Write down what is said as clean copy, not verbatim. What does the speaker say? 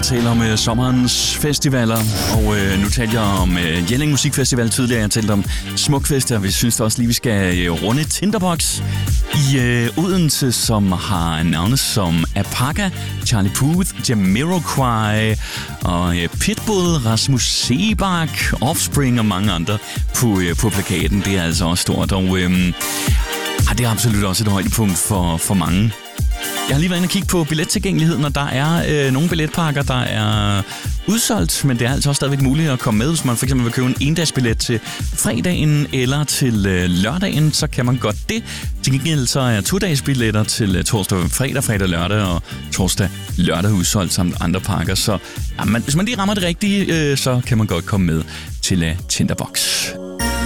at tale om sommerens festivaler, og nu talte jeg om Jelling Musikfestival tidligere. Jeg talte om Smukfest, og vi synes også lige, vi skal runde Tinderbox i Odense, som har navne som Apaka, Charlie Puth, Jamiroquai og Pitbull, Rasmus Sebak, Offspring og mange andre på plakaten. Det er altså også stort, og det er absolut også et højdepunkt for mange. Jeg har lige været inde og kigge på billettilgængeligheden, og der er nogle billetpakker, der er udsolgt, men det er altså også stadigvæk muligt at komme med. Hvis man for eksempel vil købe en endagsbillet til fredagen eller til lørdagen, så kan man godt det. Til gengæld så er 2-dagesbilletter til torsdag, fredag, lørdag og torsdag, lørdag udsolgt samt andre pakker. Så hvis man lige rammer det rigtige, så kan man godt komme med til Tinderbox.